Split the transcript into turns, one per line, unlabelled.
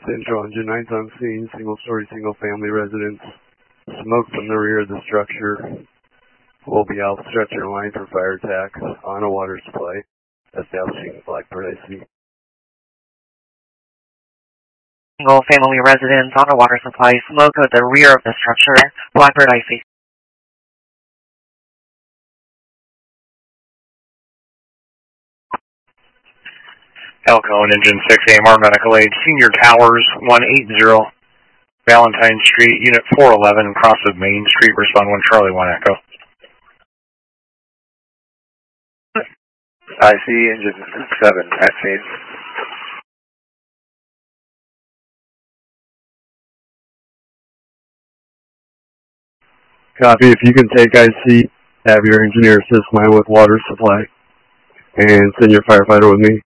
Central Engine 9's on scene, single-story, single-family residence. Smoke from the rear of the structure. Will be out stretcher line for fire attack on a water supply, establishing Blackbird IC.
Single-family residence on a water supply. Smoke at the rear of the structure. Blackbird IC.
Elkhorn Engine 6 AMR Medical Aid, Senior Towers 180, Valentine Street, Unit 411, cross of Main Street, respond 1 Charlie 1 Echo.
IC Engine 7 at scene.
Copy. If you can take IC, have your engineer assist line with water supply, and send your firefighter with me.